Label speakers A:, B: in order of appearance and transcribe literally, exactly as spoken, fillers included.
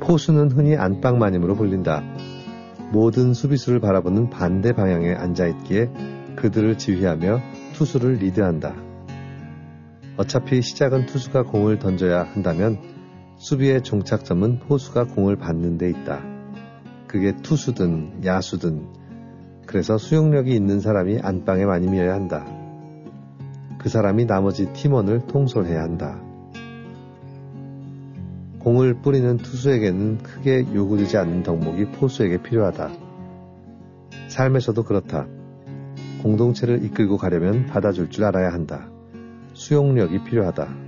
A: 포수는 흔히 안방마님으로 불린다. 모든 수비수를 바라보는 반대 방향에 앉아있기에 그들을 지휘하며 투수를 리드한다. 어차피 시작은 투수가 공을 던져야 한다면 수비의 종착점은 포수가 공을 받는 데 있다. 그게 투수든 야수든 그래서 수용력이 있는 사람이 안방에 마님이어야 한다. 그 사람이 나머지 팀원을 통솔해야 한다. 공을 뿌리는 투수에게는 크게 요구되지 않는 덕목이 포수에게 필요하다. 삶에서도 그렇다. 공동체를 이끌고 가려면 받아줄 줄 알아야 한다. 수용력이 필요하다.